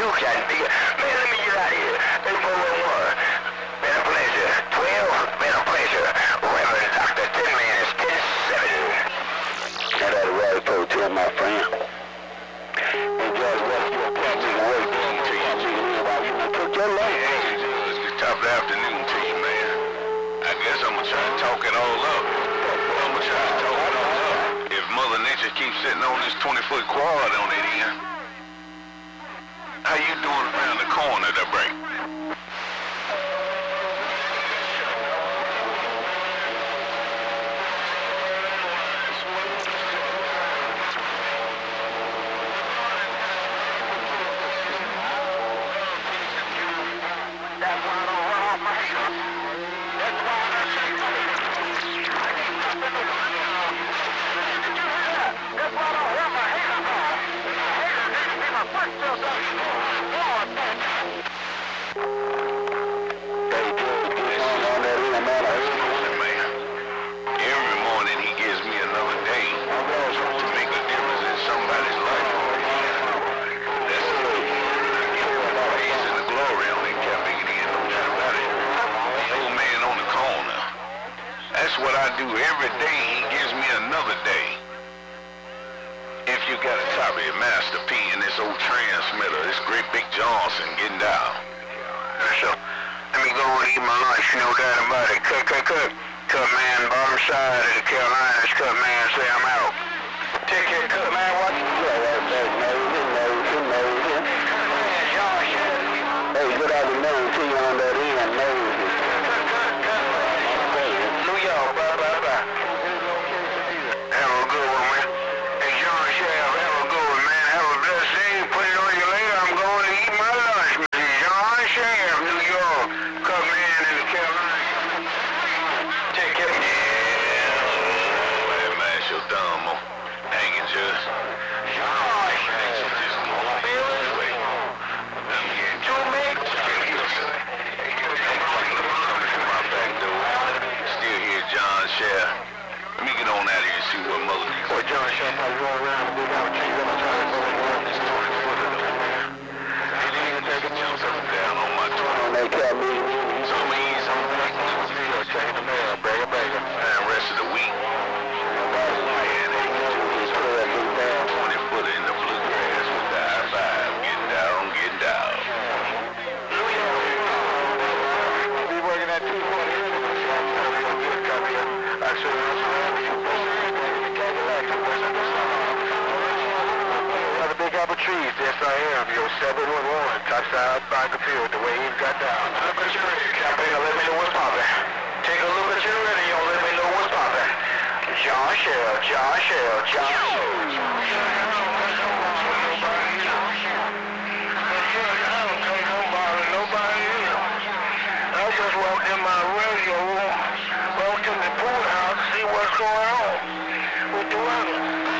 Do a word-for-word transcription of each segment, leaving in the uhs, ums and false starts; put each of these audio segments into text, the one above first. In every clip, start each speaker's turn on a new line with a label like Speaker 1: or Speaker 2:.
Speaker 1: juke that nigga. Man, let me get out of here. Hey, four one one. Been a pleasure. twelve, been a pleasure. Reverend Doctor Tin Man is ten seven. Now that right hotel, my friend. Enjoy the rest of your time. Nigga, wait till you see me while you took your life.
Speaker 2: Hey, it's top of the afternoon to you, man. I guess I'm gonna try to talk it all up. I'm gonna try to talk it all up. If Mother Nature keeps sitting on this twenty-foot quad on it end, how you doing around the corner to break? That's what I do every day. He gives me another day. If you got a top of your master P in this old transmitter, this great big Johnson getting down.
Speaker 1: So, let me go and eat my lunch, no doubt about it. Cut, cut, cut. Cut man, bottom side of the Carolinas. Cut man, say I'm out. Take care, cut man. Watch it. Yeah, that's that's amazing, amazing, amazing. Man, Josh. Hey, good afternoon to you on that end, amazing. New York, bye, bye, bye. Have a good one, man. Hey, John Sheriff, have a good one, man. Have a blessed day. Put it on you later. I'm going to eat my lunch, man. John Sheriff, New York. Come in in the Carolinas. Take care.
Speaker 2: Yeah. Hey, man, it's your dumb, oh. Hanging just.
Speaker 1: Josh.
Speaker 2: Just going this way. I'm getting
Speaker 1: Two mix.
Speaker 2: Still here, John Sheriff. Let me get on out of here and see what Mother needs.
Speaker 1: Boy, John Sheriff, I was rolling around and moving out with trees. I'm trying to go around this twenty footer. They didn't even take a jump
Speaker 2: down on my twenty.
Speaker 1: They kept me.
Speaker 2: So easy.
Speaker 1: You'll change the mail, break a breaker.
Speaker 2: And the rest of the week. twenty footer in the bluegrass with the high five. Getting down, getting down.
Speaker 1: We working at two forty. I should have big apple trees. Yes, I am. Yo, seven one one. Touchdown by the field. The way he got down. Look at your radio. Campaign, let me know what's poppin'. Take a look at your radio. Let me know what's poppin'. John Shell, John Shell, John Shell. I just walked in my radio room, walked in the pool house to see what's going on with the weather.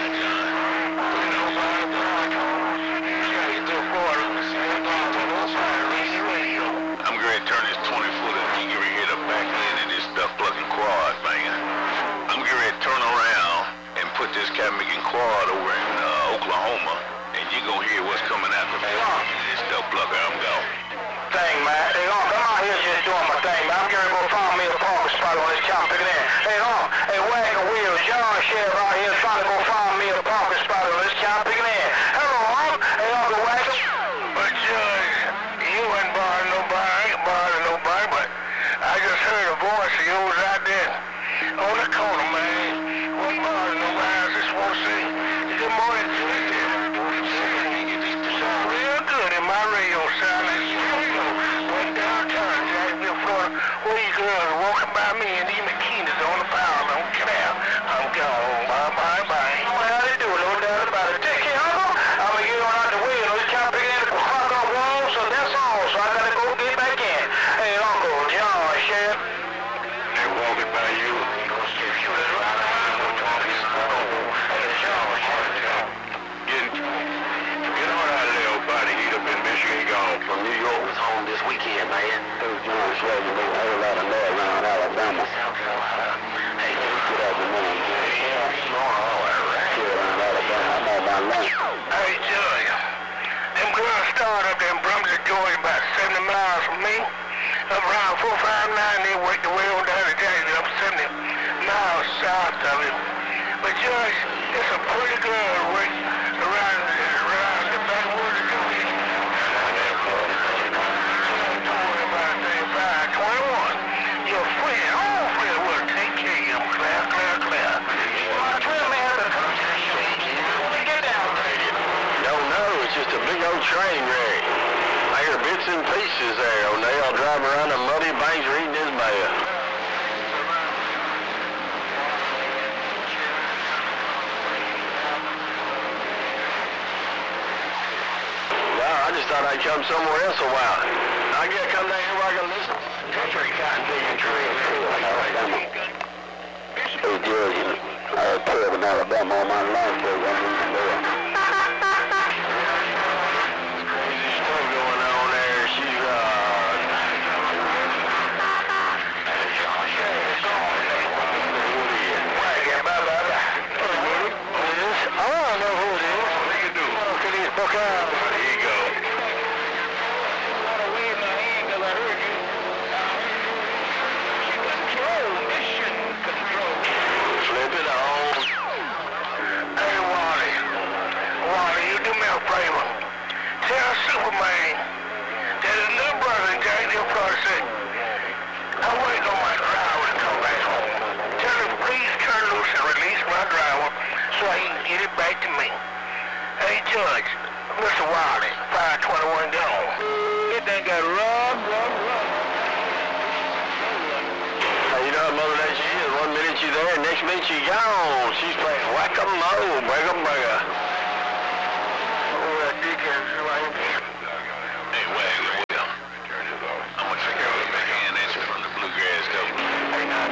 Speaker 2: I'm going to turn this twenty footer and get ready to hit up back in this stuff plucking quad, man. I'm getting ready to turn around and put this cat making quad over in uh, Oklahoma, and you're going to hear what's coming after me. This stuff plucker, I'm gone.
Speaker 1: Thing, man. Hey, on, I'm out here just doing my thing, man. I'm getting ready to go find me a parking spot on this couch, pick it in. Hey, on, hey, wagon wheel, John Sheriff out here trying to go find me a parking spot on this couch, pick it in. Hello, on, hey, on the wagon. But, Judge, you ain't bothering nobody, I ain't bothering nobody, but I just heard a voice of yours out there on the corner, man. Wasn't bothering nobody, I just want to say good morning to you. Sound real good in my radio sound. Went downtown, Jacksonville, Florida, where you girls walking by me and these McKinney's on the power, on the canal. I'm gone, bye, bye, bye. You know how they do it, no doubt about it. Take care, Uncle. I'm going to get on out the way, you know, this kind of big end of the clock off wall, so that's all, so I got to go get back in. Hey, Uncle, John, Sheriff.
Speaker 2: They walking by you.
Speaker 1: If you was right around, we're talking slow. Hey, John, Sheriff.
Speaker 2: Get on out of there, old body heat up in Michigan, gone.
Speaker 1: From New York was home this weekend, man. Hey, John, Sheriff, you make a whole lot of noise around Alabama. South Carolina. Hey, get out the man. Hey, all right. Get around Alabama. I'm on my lunch. Hey, Judge. Them girls started up there in Brunswick, Georgia, about seventy miles from me. Up around four five nine, they worked their way on down to Jackson, up seventy miles south of it. But Judge, it's a pretty girl work around, around the backwoods of Georgia. Don't worry about a thing. five twenty-one. Your friend, old friend, will take care of you. Clear, clear, clear. Tell me how to come to the show. Get down there.
Speaker 3: Don't know, it's just a big old train wreck. I hear bits and pieces there. O'Neill driving around the muddy banks reading his mail. No, I just thought I'd come somewhere else a while. I gotta come down here where I can listen.
Speaker 1: Country cotton digging trees.
Speaker 3: Hey, George, I was twelve in Alabama on my life, so I'm moving there. Crazy stuff going on there. She's, uh... I don't know who it is. What do you do? Look at these book out. There you go. Flip it on.
Speaker 1: Hey, Wally. Wally, you do me a favor. Tell Superman that his little brother in Jacksonville, Florida said, I'm waiting on my driver to come back home. Tell him please turn loose and release my driver so he can get it back to me. Hey, Judge, Mister Wally, five twenty-one gone. It done got rub, rub, rub.
Speaker 3: Hey, you know how Mother Nature is. One minute you're there, next minute you're gone. She's playing whack-a-mole, break-a-breaker.
Speaker 1: Oh, that dickhead, right?
Speaker 2: Hey, Wag, Will. I'm gonna take care of the backhand entry from the Bluegrass Company.
Speaker 3: Hey, now,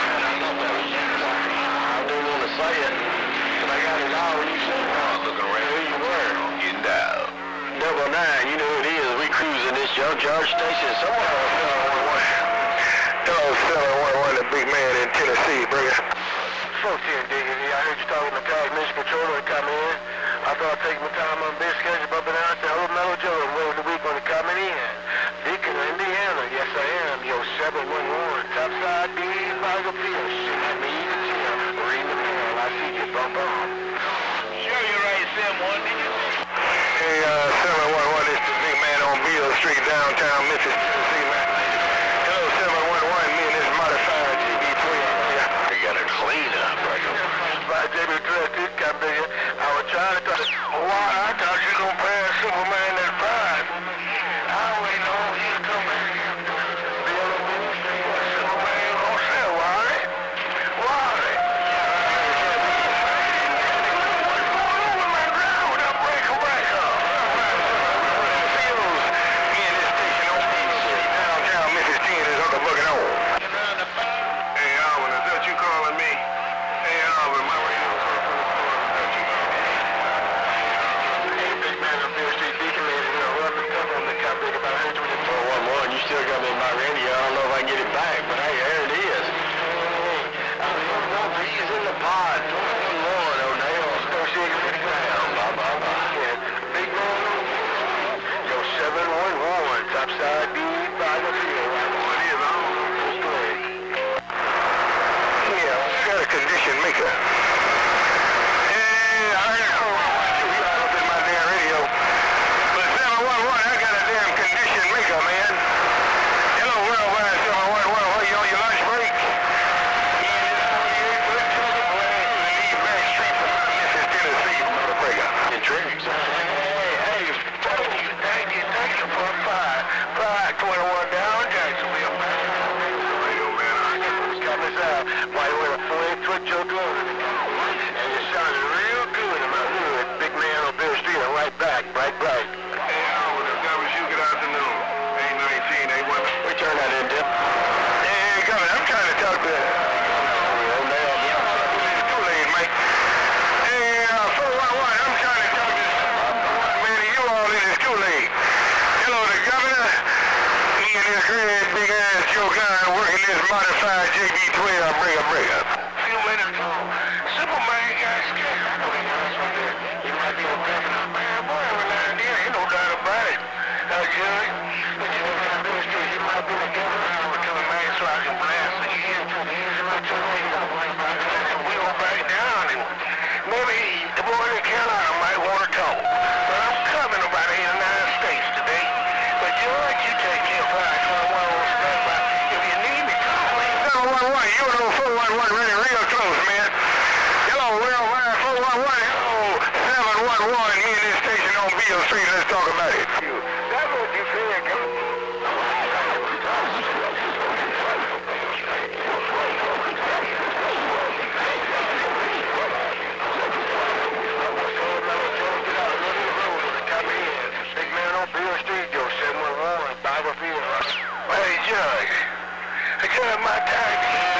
Speaker 3: I didn't want to say it, but I got it all when you said it.
Speaker 2: I'm looking around.
Speaker 3: Who you were?
Speaker 2: Getting dialed.
Speaker 3: Double nine, you know who it is. We cruising this junkyard station somewhere on seven one one.
Speaker 1: Oh, seven one one, the big man in Tennessee, brother.
Speaker 3: Folks here, Diggity. I heard you talking to Cog Mission Controller to come in. I thought I'd take my time on this schedule, but been out to Old Mellow Joe and wait the week when it coming in. Deacon, Indiana, yes I am. Yo, seven one one, topside B, Bible Field. Shit, I need to Tim. Read the mail. I see you, bum bum.
Speaker 2: Sure you're right, Sam one, did you?
Speaker 1: Hey, uh, seven one one, this is the big man on Beale Street, downtown Memphis, Tennessee, man. Hello, seven one one, me and this modified G B twelve. Yeah.
Speaker 2: You got a clean up, right?
Speaker 1: By J B twelve, this got bigger. I was trying to talk to why I thought you gonna pass Superman that five. I wait on you to come back. Bill and Bill, Superman gonna say, Wally? Wally? What's going on with my ground with that breaker breaker? Fields, me and this station on Beale Street, downtown Memphis, Tennessee, is Uncle Bucket on. Hey, Alvin, is that you calling me? Hey, Alvin, my radio call from the phone. Is that you calling me?
Speaker 3: Hey, big man on Beale Street, Deacon, man, you know, rough and tough on the cop, big about one twenty-four. four one one, you still got me in my radio. I don't know if I can get it back, but hey, there it is. Hey, I don't know, he's in the pod. four one one, O'Neill, associated with the ground. Blah, blah, blah. Yeah, big man. Yo, seven one one, topside B, Bible Field. What is on? Just go ahead.
Speaker 1: Yeah, got a condition maker. Hey, I heard oh, you got up in my damn radio. But seven one one, I got a damn condition maker, man. Hello, worldwide seven one one, what, you on your lunch break? Yeah, this forty-eight foot truck, boy, the lead back street from Memphis, Tennessee, motherfucker.
Speaker 3: In tricks.
Speaker 1: Hey, hey, thank you, thank you, thank you for five. five twenty-one down, Jacksonville, man. Radio, man, I can come this out. Why, you wear a forty-eight foot joke on it? And you sounded real good in my hood. Big man on Beale Street, and right back, bright, bright. Hey, Alvin, if that was you, good afternoon. eight nineteen, eight one.
Speaker 3: We turn that in, Dip.
Speaker 1: Hey, Governor, I'm trying to talk to It's too late, Mike. Hey, uh, four one one, I'm trying to talk to man, you all in this Kool-Aid. Hello, the Governor. Me and this great big ass Joe Guy working this modified J B twelve breaker breaker. Few minutes ago, Superman got scared. I know he was right there. He might be a governor, man. Boy, every now and then, ain't no doubt. one, me and this station on Beale Street, let's talk about it.